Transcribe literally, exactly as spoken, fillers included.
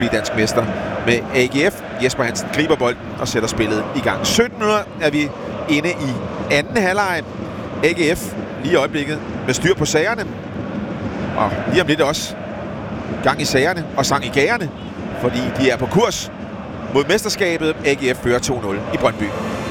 blive dansk mester med A G F. Jesper Hansen griber bolden og sætter spillet i gang. sytten minutter er vi inde i anden halvleg. A G F lige i øjeblikket med styr på sagerne. Og lige om lidt også gang i sagerne og sang i gagerne, fordi de er på kurs mod mesterskabet. A G F fører to nul i Brøndby.